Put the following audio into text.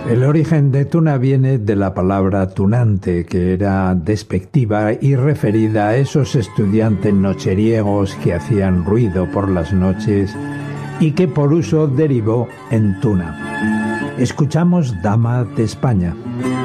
El origen de tuna viene de la palabra tunante, que era despectiva y referida a esos estudiantes nocheriegos que hacían ruido por las noches y que por uso derivó en tuna. Escuchamos Dama de España.